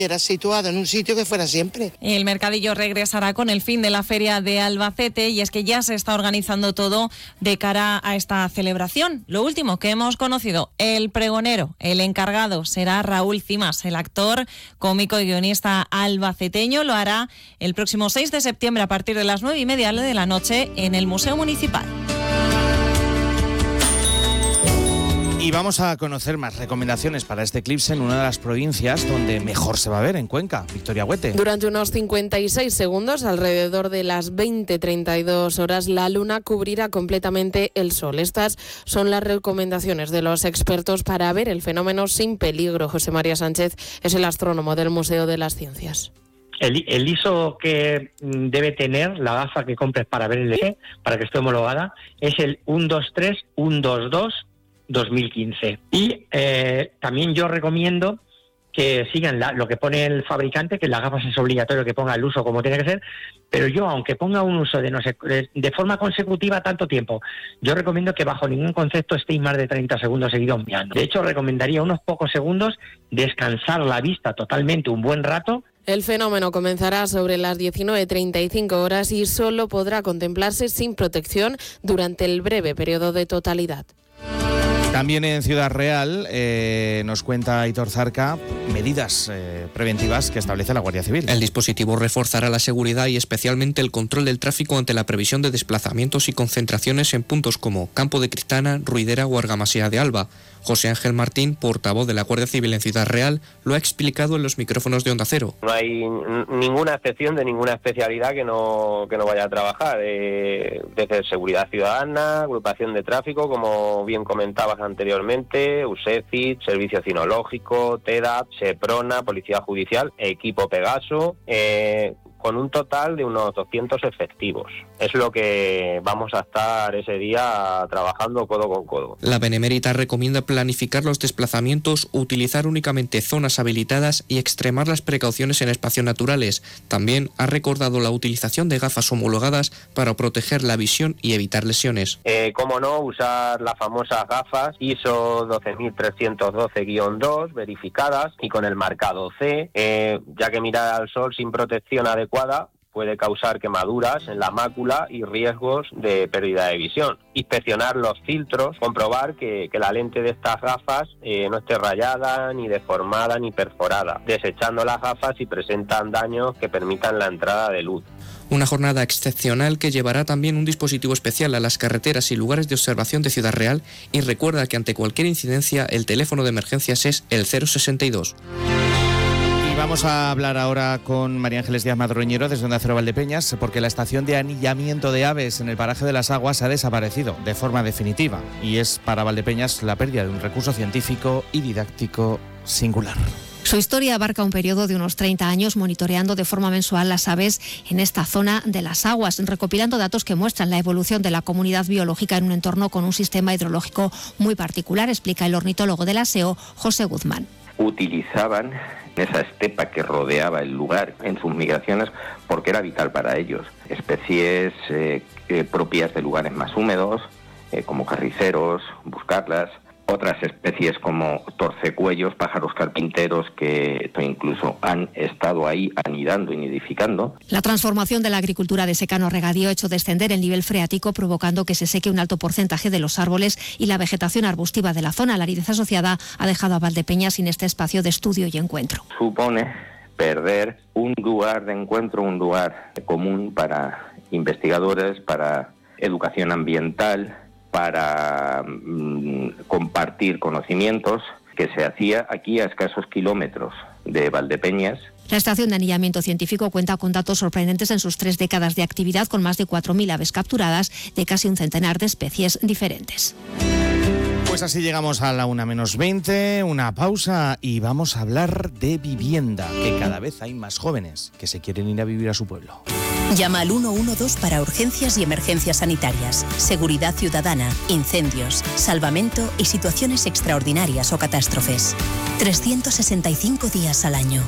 Era situado en un sitio que fuera siempre. El mercadillo regresará con el fin de la feria de Albacete y es que ya se está organizando todo de cara a esta celebración. Lo último que hemos conocido, el pregonero, el encargado, será Raúl Cimas, el actor, cómico y guionista albaceteño. Lo hará el próximo 6 de septiembre a partir de las 9:30 de la noche en el Museo Municipal. Y vamos a conocer más recomendaciones para este eclipse en una de las provincias donde mejor se va a ver, en Cuenca. Victoria Huete. Durante unos 56 segundos, alrededor de las 20:32 horas, la luna cubrirá completamente el sol. Estas son las recomendaciones de los expertos para ver el fenómeno sin peligro. José María Sánchez es el astrónomo del Museo de las Ciencias. El ISO que debe tener la gafa que compres para ver el eclipse, para que esté homologada, es el 123-122-2015. Y también yo recomiendo que sigan lo que pone el fabricante, que las gafas es obligatorio que ponga el uso como tiene que ser, pero yo, aunque ponga un uso de forma consecutiva tanto tiempo, yo recomiendo que bajo ningún concepto estéis más de 30 segundos seguidos mirando. De hecho, recomendaría unos pocos segundos, descansar la vista totalmente un buen rato. El fenómeno comenzará sobre las 19:35 horas y solo podrá contemplarse sin protección durante el breve periodo de totalidad. También en Ciudad Real nos cuenta Aitor Zarca medidas preventivas que establece la Guardia Civil. El dispositivo reforzará la seguridad y especialmente el control del tráfico ante la previsión de desplazamientos y concentraciones en puntos como Campo de Cristana, Ruidera o Argamasía de Alba. José Ángel Martín, portavoz de la Guardia Civil en Ciudad Real, lo ha explicado en los micrófonos de Onda Cero. No hay ninguna excepción de ninguna especialidad que no vaya a trabajar. Desde seguridad ciudadana, agrupación de tráfico, como bien comentabas anteriormente, USECIT, Servicio Cinológico, TEDAP, SEPRONA, Policía Judicial, equipo Pegaso, con un total de unos 200 efectivos. Es lo que vamos a estar ese día trabajando codo con codo. La Benemérita recomienda planificar los desplazamientos, utilizar únicamente zonas habilitadas y extremar las precauciones en espacios naturales. También ha recordado la utilización de gafas homologadas para proteger la visión y evitar lesiones. Cómo no, usar las famosas gafas ISO 12312-2 verificadas y con el marcado C, ya que mirar al sol sin protección adecuada puede causar quemaduras en la mácula y riesgos de pérdida de visión. Inspeccionar los filtros, comprobar que la lente de estas gafas no esté rayada, ni deformada, ni perforada, desechando las gafas si presentan daños que permitan la entrada de luz. Una jornada excepcional que llevará también un dispositivo especial a las carreteras y lugares de observación de Ciudad Real, y recuerda que ante cualquier incidencia el teléfono de emergencias es el 062. Vamos a hablar ahora con María Ángeles Díaz Madroñero desde Onda Cero Valdepeñas, porque la estación de anillamiento de aves en el paraje de las Aguas ha desaparecido de forma definitiva y es para Valdepeñas la pérdida de un recurso científico y didáctico singular. Su historia abarca un periodo de unos 30 años monitoreando de forma mensual las aves en esta zona de las aguas, recopilando datos que muestran la evolución de la comunidad biológica en un entorno con un sistema hidrológico muy particular, explica el ornitólogo de la SEO, José Guzmán. Utilizaban esa estepa que rodeaba el lugar en sus migraciones porque era vital para ellos. Especies propias de lugares más húmedos, como carriceros, buscarlas. Otras especies como torcecuellos, pájaros carpinteros que incluso han estado ahí anidando y nidificando. La transformación de la agricultura de secano-regadío ha hecho descender el nivel freático, provocando que se seque un alto porcentaje de los árboles y la vegetación arbustiva de la zona. La aridez asociada ha dejado a Valdepeñas sin este espacio de estudio y encuentro. Supone perder un lugar de encuentro, un lugar común para investigadores, para educación ambiental, para compartir conocimientos, que se hacía aquí a escasos kilómetros de Valdepeñas. La estación de anillamiento científico cuenta con datos sorprendentes en sus 3 décadas de actividad, con más de 4.000 aves capturadas de casi un centenar de especies diferentes. Pues así llegamos a la 1:20, una pausa y vamos a hablar de vivienda, que cada vez hay más jóvenes que se quieren ir a vivir a su pueblo. Llama al 112 para urgencias y emergencias sanitarias, seguridad ciudadana, incendios, salvamento y situaciones extraordinarias o catástrofes. 365 días al año,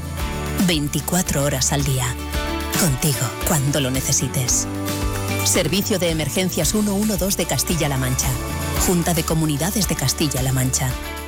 24 horas al día. Contigo cuando lo necesites. Servicio de Emergencias 112 de Castilla-La Mancha. Junta de Comunidades de Castilla-La Mancha.